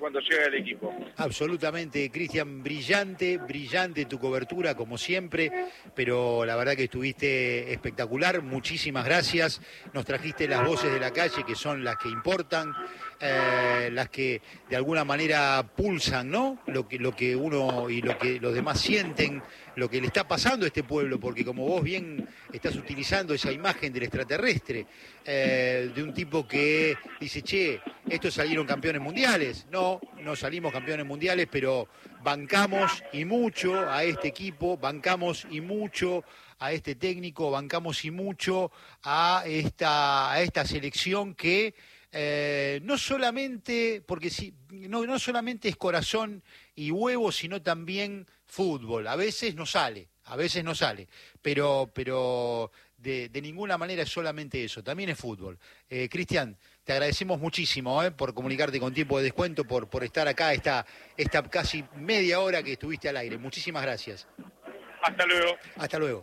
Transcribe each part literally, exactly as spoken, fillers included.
cuando llega el equipo. Absolutamente, Cristian, brillante, brillante tu cobertura como siempre, pero la verdad que estuviste espectacular, muchísimas gracias, nos trajiste las voces de la calle que son las que importan, eh, las que de alguna manera pulsan, ¿no? Lo que, lo que uno y lo que los demás sienten, lo que le está pasando a este pueblo, porque como vos bien estás utilizando esa imagen del extraterrestre, eh, de un tipo que dice, che, estos salieron campeones mundiales. No, no salimos campeones mundiales, pero bancamos y mucho a este equipo, bancamos y mucho a este técnico, bancamos y mucho a esta, a esta selección que eh, no solamente, porque si, no, no solamente es corazón y huevo, sino también fútbol. A veces no sale, a veces no sale, pero, pero de, de ninguna manera es solamente eso, también es fútbol. Eh, Cristian, te agradecemos muchísimo eh, por comunicarte con tiempo de descuento, por, por estar acá esta, esta casi media hora que estuviste al aire. Muchísimas gracias. Hasta luego. Hasta luego.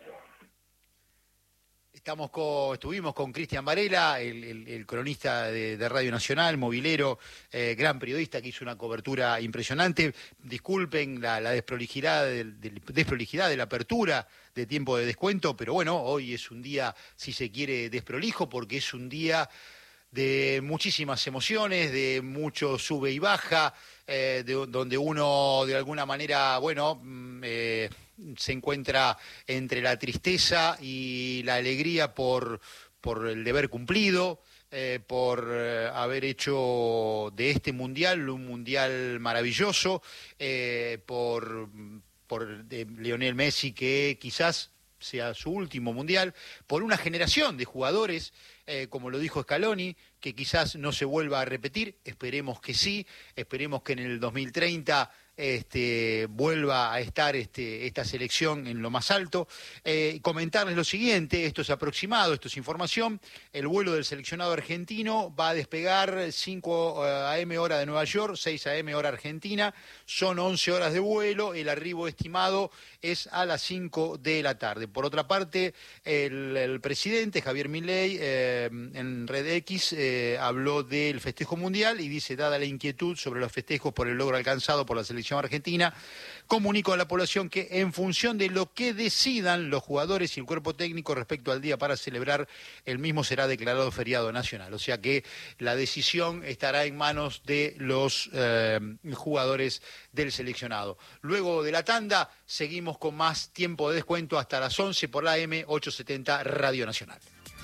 Estamos con, estuvimos con Cristian Varela, el, el, el cronista de, de Radio Nacional, movilero, eh, gran periodista que hizo una cobertura impresionante. Disculpen la, la desprolijidad, del, del, desprolijidad de la apertura de tiempo de descuento, pero bueno, hoy es un día, si se quiere, desprolijo, porque es un día de muchísimas emociones, de mucho sube y baja, eh, de, donde uno de alguna manera, bueno, eh, se encuentra entre la tristeza y la alegría por, por el deber cumplido, eh, por eh, haber hecho de este mundial un mundial maravilloso, eh, por, por de Lionel Messi, que quizás sea su último mundial, por una generación de jugadores, eh, como lo dijo Scaloni, que quizás no se vuelva a repetir, esperemos que sí, esperemos que en el dos mil treinta este, vuelva a estar este, esta selección en lo más alto. Eh, comentarles lo siguiente, esto es aproximado, esto es información, el vuelo del seleccionado argentino va a despegar cinco a eme hora de Nueva York, seis a eme hora argentina, son once horas de vuelo, el arribo estimado es a las cinco de la tarde. Por otra parte, el, el presidente Javier Milei eh, en Red X eh, habló del festejo mundial y dice, dada la inquietud sobre los festejos por el logro alcanzado por la selección argentina, comunicó a la población que en función de lo que decidan los jugadores y el cuerpo técnico respecto al día para celebrar, el mismo será declarado feriado nacional. O sea que la decisión estará en manos de los eh, jugadores del seleccionado. Luego de la tanda, seguimos con más tiempo de descuento hasta las once por la A M ochocientos setenta Radio Nacional.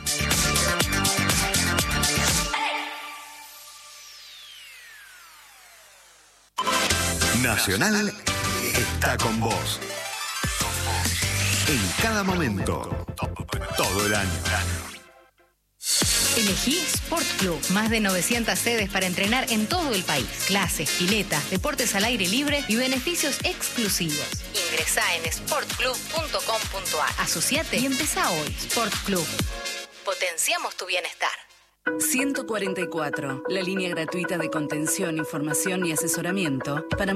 Nacional está con vos. En cada momento, todo el año. Elegí Sport Club, más de novecientas sedes para entrenar en todo el país. Clases, piletas, deportes al aire libre y beneficios exclusivos. Ingresá en sport club punto com punto a r. Asociate y empezá hoy. Sport Club. Potenciamos tu bienestar. ciento cuarenta y cuatro, la línea gratuita de contención, información y asesoramiento para